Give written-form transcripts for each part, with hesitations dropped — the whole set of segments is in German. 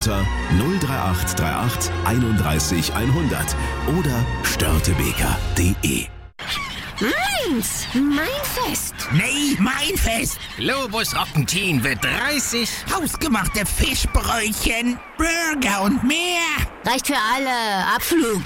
unter 03838 31 100 oder störtebeker.de. Meins, mein Fest. Nee, mein Fest. Globus Rock'n'Teen wird 30 hausgemachte Fischbrötchen, Burger und mehr. Reicht für alle. Abflug.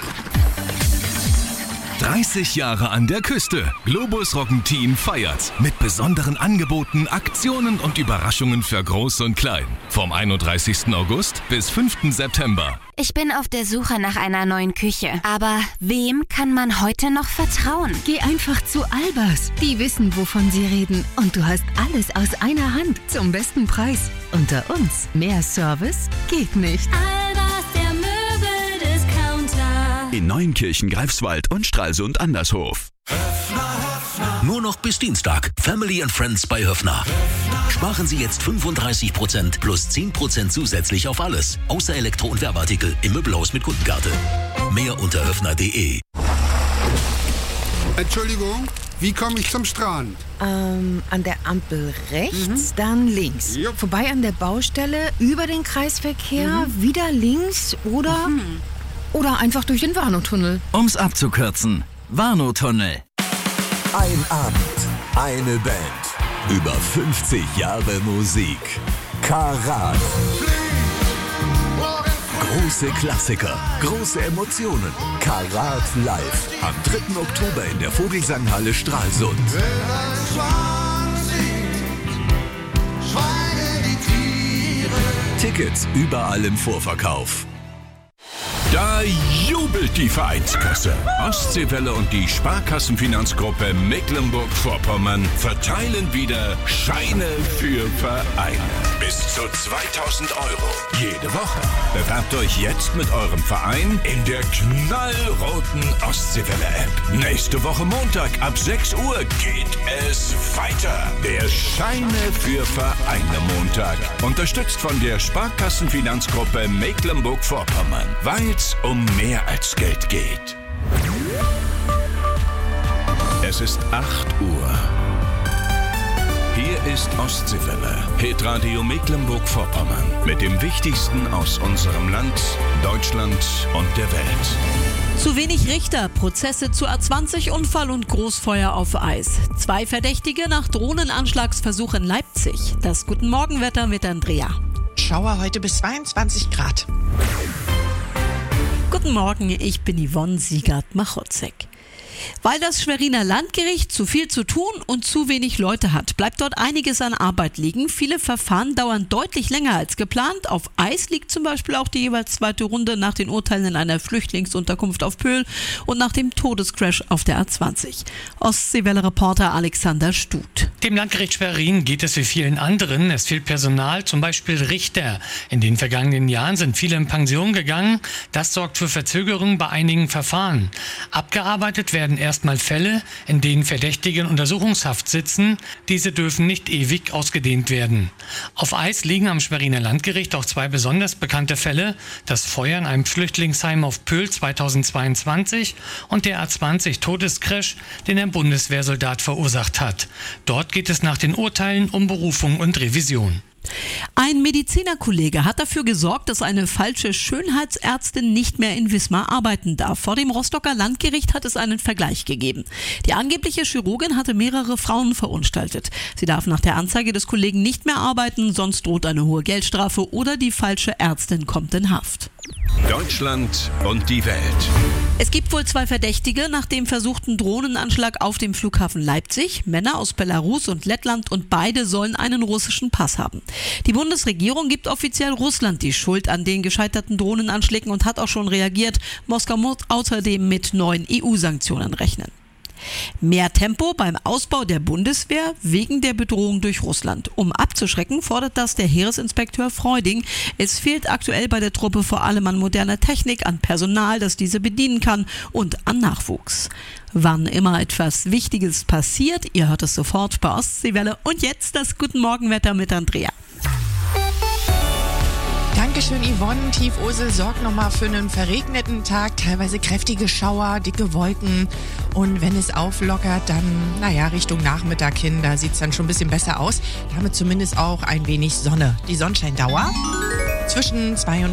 30 Jahre an der Küste. Globus Rock'n'Teen feiert. Mit besonderen Angeboten, Aktionen und Überraschungen für Groß und Klein. Vom 31. August bis 5. September. Ich bin auf der Suche nach einer neuen Küche. Aber wem kann man heute noch vertrauen? Geh einfach zu Albers. Die wissen, wovon sie reden. Und du hast alles aus einer Hand zum besten Preis. Unter uns. Mehr Service geht nicht. Albers, der Möbeldiscounter. In Neuenkirchen, Greifswald und Stralsund Andershof. Nur noch bis Dienstag. Family and Friends bei Höffner. Sparen Sie jetzt 35% plus 10% zusätzlich auf alles. Außer Elektro- und Werbeartikel im Möbelhaus mit Kundenkarte. Mehr unter höffner.de. Entschuldigung, wie komme ich zum Strand? An der Ampel rechts, dann links. Jupp. Vorbei an der Baustelle, über den Kreisverkehr, wieder links oder einfach durch den Warnow-Tunnel. Um's abzukürzen. Warnow-Tunnel. Ein Abend, eine Band, über 50 Jahre Musik. Karat. Große Klassiker, große Emotionen. Karat live. Am 3. Oktober in der Vogelsanghalle Stralsund. Tickets überall im Vorverkauf. Da jubelt die Vereinskasse. Ostseewelle und die Sparkassenfinanzgruppe Mecklenburg-Vorpommern verteilen wieder Scheine für Vereine. Bis zu 2.000 € jede Woche. Bewerbt euch jetzt mit eurem Verein in der knallroten Ostseewelle-App. Nächste Woche Montag ab 6 Uhr geht es weiter. Der Scheine für Vereine Montag. Unterstützt von der Sparkassenfinanzgruppe Mecklenburg-Vorpommern. Weil es um mehr als Geld geht. Es ist 8 Uhr. Hier ist Ostseewelle, Hitradio Mecklenburg-Vorpommern. Mit dem Wichtigsten aus unserem Land, Deutschland und der Welt. Zu wenig Richter, Prozesse zu A20-Unfall und Großfeuer auf Eis. 2 Verdächtige nach Drohnenanschlagsversuch in Leipzig. Das Guten Morgenwetter mit Andrea. Schauer heute bis 22 Grad. Guten Morgen, ich bin Yvonne Siegert-Machotzek. Weil das Schweriner Landgericht zu viel zu tun und zu wenig Leute hat, bleibt dort einiges an Arbeit liegen. Viele Verfahren dauern deutlich länger als geplant. Auf Eis liegt zum Beispiel auch die jeweils zweite Runde nach den Urteilen in einer Flüchtlingsunterkunft auf Pöhl und nach dem Todescrash auf der A20. Ostseewelle-Reporter Alexander Stut. Dem Landgericht Schwerin geht es wie vielen anderen. Es fehlt Personal, zum Beispiel Richter. In den vergangenen Jahren sind viele in Pension gegangen. Das sorgt für Verzögerungen bei einigen Verfahren. Abgearbeitet werden erstmal Fälle, in denen Verdächtige in Untersuchungshaft sitzen. Diese dürfen nicht ewig ausgedehnt werden. Auf Eis liegen am Schweriner Landgericht auch 2 besonders bekannte Fälle. Das Feuer in einem Flüchtlingsheim auf Pöhl 2022 und der A20-Todescrash, den ein Bundeswehrsoldat verursacht hat. Dort geht es nach den Urteilen um Berufung und Revision. Ein Medizinerkollege hat dafür gesorgt, dass eine falsche Schönheitsärztin nicht mehr in Wismar arbeiten darf. Vor dem Rostocker Landgericht hat es einen Vergleich gegeben. Die angebliche Chirurgin hatte mehrere Frauen verunstaltet. Sie darf nach der Anzeige des Kollegen nicht mehr arbeiten, sonst droht eine hohe Geldstrafe oder die falsche Ärztin kommt in Haft. Deutschland und die Welt. Es gibt wohl 2 Verdächtige nach dem versuchten Drohnenanschlag auf dem Flughafen Leipzig. Männer aus Belarus und Lettland und beide sollen einen russischen Pass haben. Die Bundesregierung gibt offiziell Russland die Schuld an den gescheiterten Drohnenanschlägen und hat auch schon reagiert. Moskau muss außerdem mit neuen EU-Sanktionen rechnen. Mehr Tempo beim Ausbau der Bundeswehr wegen der Bedrohung durch Russland. Um abzuschrecken, fordert das der Heeresinspekteur Freuding. Es fehlt aktuell bei der Truppe vor allem an moderner Technik, an Personal, das diese bedienen kann und an Nachwuchs. Wann immer etwas Wichtiges passiert, ihr hört es sofort bei Ostseewelle. Und jetzt das Guten Morgenwetter mit Andrea. Dankeschön, Yvonne. Tiefosel sorgt nochmal für einen verregneten Tag, teilweise kräftige Schauer, dicke Wolken. Und wenn es auflockert, dann, Richtung Nachmittag hin, da sieht es dann schon ein bisschen besser aus. Damit zumindest auch ein wenig Sonne. Die Sonnenscheindauer zwischen 2 und